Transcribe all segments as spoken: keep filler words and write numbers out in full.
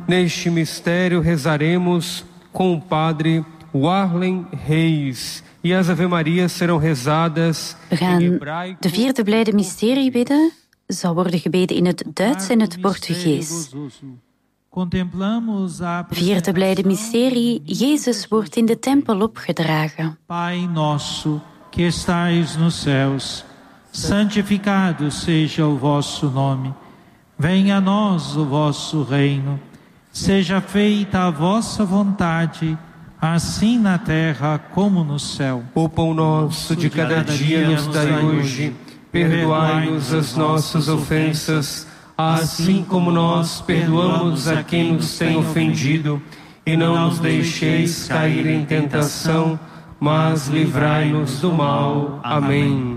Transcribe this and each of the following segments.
neste mistério rezaremos com o Padre Warlen Reis. E as Ave Marias serão rezadas We gaan de vierde blijde mysterie bidden. Zal worden gebeden in het Duits en het Portugees. Vierde blijde mysterie, Jezus wordt in de tempel opgedragen. Pai nosso, que estais nos céus, santificado seja o vosso nome. Venha a nós o vosso reino. Seja feita a vossa vontade, assim na terra como no céu. O pão nosso de cada dia nos dai hoje. Perdoai-nos as nossas ofensas, assim como nós perdoamos a quem nos tem ofendido. E não nos deixeis cair em tentação, mas livrai-nos do mal. Amém.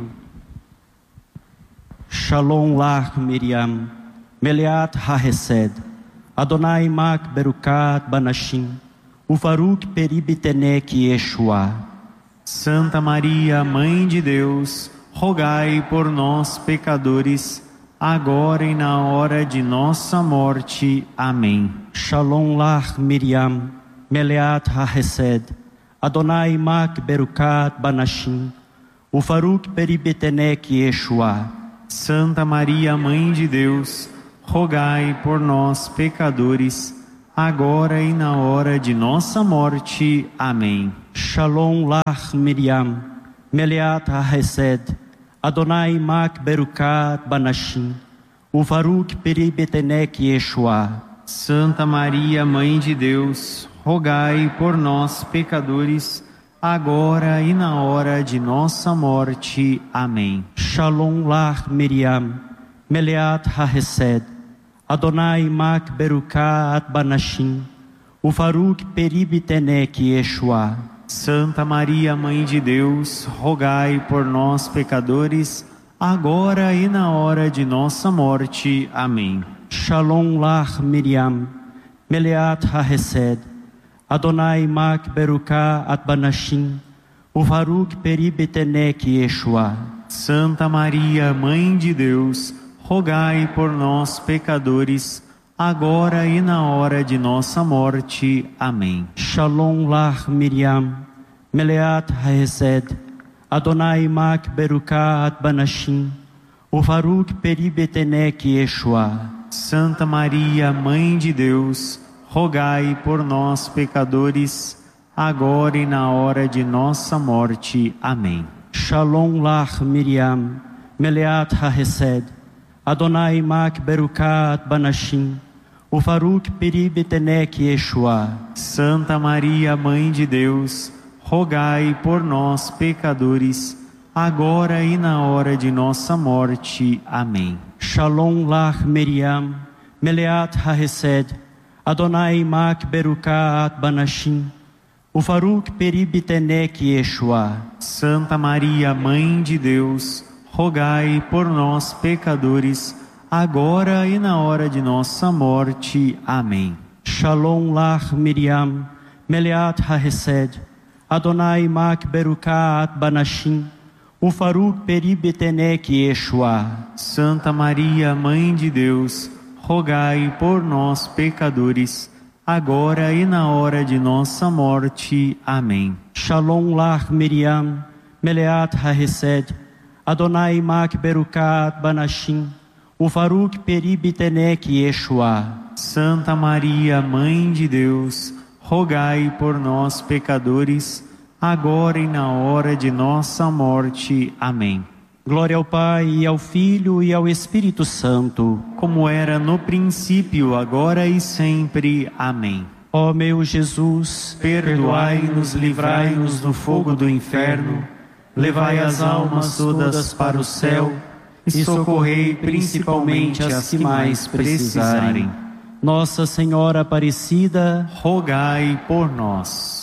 Shalom lach Miriam, meleat ha-hesed, Adonai mak berukat banashim, ufaruk peribitenek Yeshua. Santa Maria, Mãe de Deus, rogai por nós, pecadores, agora e na hora de nossa morte. Amém. Shalom lach Miriam, meleat ha-hesed, Adonai mak berukat banashim, ufaruk peribitenek Yeshua. Santa Maria, Mãe de Deus, rogai por nós, pecadores, agora e na hora de nossa morte. Amém. Shalom lach Miriam, meleat ha-hesed, Adonai mak berukat banashim, ufaruk peribitenek Yeshua. Santa Maria, Mãe de Deus, rogai por nós, pecadores, agora e na hora de nossa morte. Amém. Shalom lach Miriam, meleat ha-hesed, Adonai mak berukat banashim, ufaruk peribitenek Yeshua. Santa Maria, Mãe de Deus, rogai por nós, pecadores, agora e na hora de nossa morte. Amém. Shalom lach Miriam, meleat ha-hesed, Adonai mak berukat banashim, ufaruk peribitenek Yeshua. Santa Maria, Mãe de Deus, rogai por nós, pecadores, agora e na hora de nossa morte. Amém. Shalom lach Miriam, meleat ha-hesed, Adonai mak berukat banashim, ufaruk peribitenek Yeshua. Santa Maria, Mãe de Deus, rogai por nós, pecadores, agora e na hora de nossa morte. Amém. Shalom lach Miriam, meleat ha-hesed, Adonai mak berukat banashim, ufaruk peribitenek Yeshua. Santa Maria, Mãe de Deus, rogai por nós, pecadores, agora e na hora de nossa morte. Amém. Shalom lach Miriam, meleat ha-hesed, Adonai mak berukat banashim, ufaruk peribitenek Yeshua. Santa Maria, Mãe de Deus, rogai por nós, pecadores, agora e na hora de nossa morte. Amém. Shalom lach Miriam, meleat ha-hesed, Adonai mak berukat banashim, ufaruk peribitenek Yeshua. Santa Maria, Mãe de Deus, rogai por nós, pecadores, agora e na hora de nossa morte. Amém. Shalom lach Miriam, meleat ha-hesed, Adonai mak berukat banashim, ufaruk peribitenek Yeshua. Santa Maria, Mãe de Deus, rogai por nós, pecadores, agora e na hora de nossa morte. Amém. Glória ao Pai, e ao Filho, e ao Espírito Santo, como era no princípio, agora e sempre. Amém. Ó meu Jesus, perdoai-nos, livrai-nos do fogo do inferno, levai as almas todas para o céu e socorrei principalmente as que mais precisarem. Nossa Senhora Aparecida, rogai por nós.